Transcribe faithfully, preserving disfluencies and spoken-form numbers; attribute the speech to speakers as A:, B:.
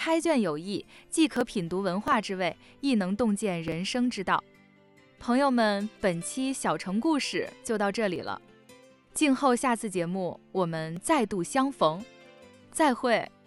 A: 开卷有益，既可品读文化之味，亦能洞见人生之道。朋友们，本期小城故事就到这里了，静候下次节目，我们再度相逢，再会。